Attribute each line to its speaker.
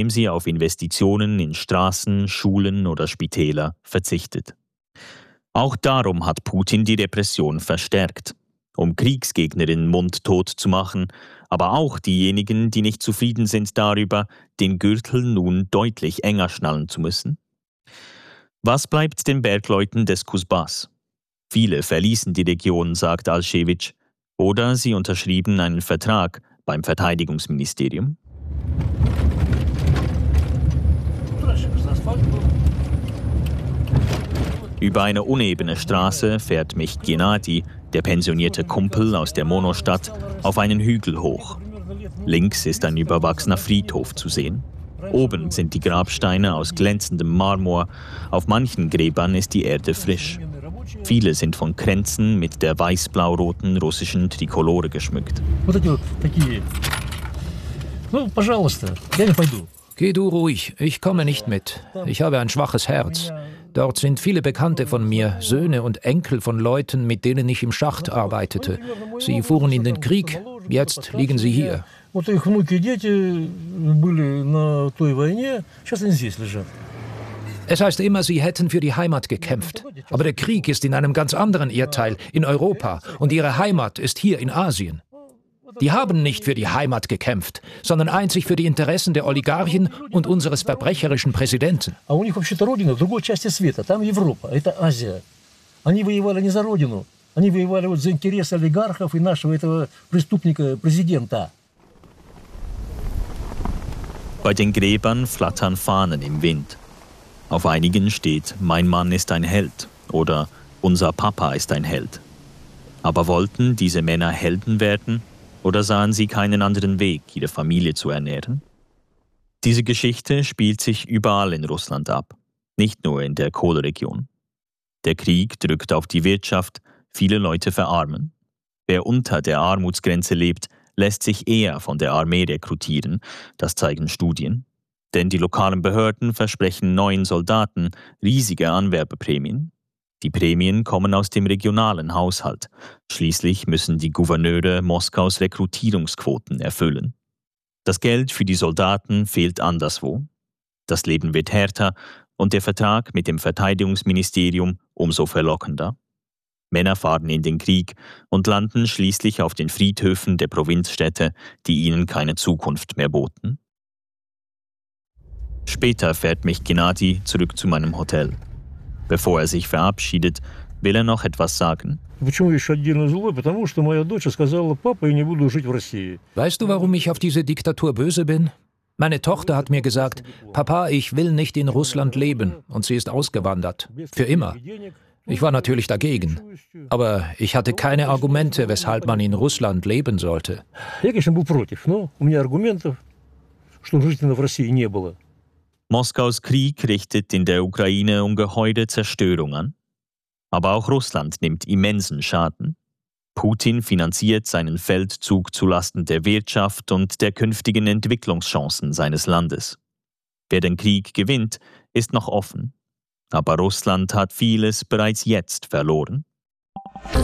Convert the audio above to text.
Speaker 1: indem sie auf Investitionen in Straßen, Schulen oder Spitäler verzichtet. Auch darum hat Putin die Repression verstärkt, um Kriegsgegnerinnen mundtot zu machen, aber auch diejenigen, die nicht zufrieden sind darüber, den Gürtel nun deutlich enger schnallen zu müssen. Was bleibt den Bergleuten des Kusbas? Viele verließen die Region, sagt Alschewitsch, oder sie unterschrieben einen Vertrag beim Verteidigungsministerium. Über eine unebene Straße fährt mich Gennadi, der pensionierte Kumpel aus der Monostadt, auf einen Hügel hoch. Links ist ein überwachsener Friedhof zu sehen. Oben sind die Grabsteine aus glänzendem Marmor, auf manchen Gräbern ist die Erde frisch. Viele sind von Kränzen mit der weiß-blau-roten russischen Trikolore geschmückt.
Speaker 2: Geh du ruhig, ich komme nicht mit. Ich habe ein schwaches Herz. Dort sind viele Bekannte von mir, Söhne und Enkel von Leuten, mit denen ich im Schacht arbeitete. Sie fuhren in den Krieg, jetzt liegen sie hier. Es heißt immer, sie hätten für die Heimat gekämpft. Aber der Krieg ist in einem ganz anderen Erdteil, in Europa, und ihre Heimat ist hier in Asien. Die haben nicht für die Heimat gekämpft, sondern einzig für die Interessen der Oligarchen und unseres verbrecherischen Präsidenten.
Speaker 1: Bei den Gräbern flattern Fahnen im Wind. Auf einigen steht »Mein Mann ist ein Held« oder »Unser Papa ist ein Held«. Aber wollten diese Männer Helden werden? Oder sahen sie keinen anderen Weg, ihre Familie zu ernähren? Diese Geschichte spielt sich überall in Russland ab, nicht nur in der Kohleregion. Der Krieg drückt auf die Wirtschaft, viele Leute verarmen. Wer unter der Armutsgrenze lebt, lässt sich eher von der Armee rekrutieren, das zeigen Studien. Denn die lokalen Behörden versprechen neuen Soldaten riesige Anwerbeprämien. Die Prämien kommen aus dem regionalen Haushalt. Schließlich müssen die Gouverneure Moskaus Rekrutierungsquoten erfüllen. Das Geld für die Soldaten fehlt anderswo. Das Leben wird härter und der Vertrag mit dem Verteidigungsministerium umso verlockender. Männer fahren in den Krieg und landen schließlich auf den Friedhöfen der Provinzstädte, die ihnen keine Zukunft mehr boten. Später fährt mich Gennadi zurück zu meinem Hotel. Bevor er sich verabschiedet, will er noch etwas sagen.
Speaker 2: Weißt du, warum ich auf diese Diktatur böse bin? Meine Tochter hat mir gesagt, Papa, ich will nicht in Russland leben, und sie ist ausgewandert. Für immer. Ich war natürlich dagegen. Aber ich hatte keine Argumente, weshalb man in Russland leben sollte.
Speaker 1: Moskaus Krieg richtet in der Ukraine ungeheure Zerstörung an. Aber auch Russland nimmt immensen Schaden. Putin finanziert seinen Feldzug zulasten der Wirtschaft und der künftigen Entwicklungschancen seines Landes. Wer den Krieg gewinnt, ist noch offen. Aber Russland hat vieles bereits jetzt verloren.